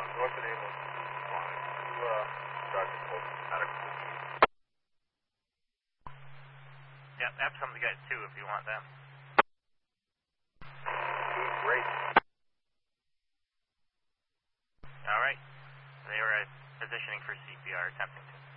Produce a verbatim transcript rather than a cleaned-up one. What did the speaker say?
North and Amos. Fine. You, uh, Sergeant Polk, medical. Yeah, I have some of the guys too if you want them. Great. Alright. They were uh, positioning for C P R, attempting to.